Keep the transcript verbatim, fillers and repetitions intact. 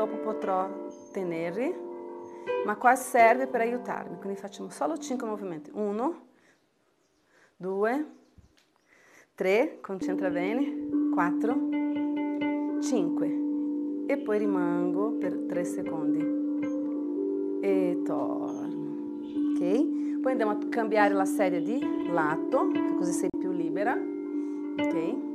dopo potrò tenere, ma qua serve per aiutarmi, quindi facciamo solo cinque movimenti. uno, due, tre, concentra bene, quattro, cinque. E poi rimango per tre secondi. E torno. Ok? Poi andiamo a cambiare la sedia di lato, così sei più libera. Ok?